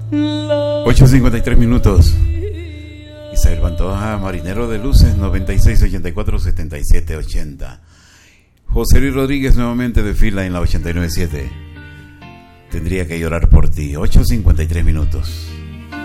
8:53 minutos. Isabel Pantoja, Marinero de Luces, 9684-7780. José Luis Rodríguez nuevamente desfila en la 897. Tendría que llorar por ti. 8:53 minutos.